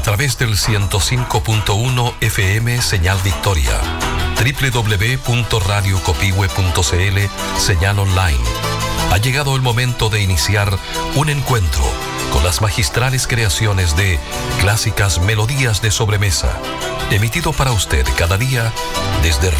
través del 105.1 FM Señal Victoria, www.radiocopihue.cl señal online. Ha llegado el momento de iniciar un encuentro con las magistrales creaciones de Clásicas Melodías de Sobremesa, emitido para usted cada día desde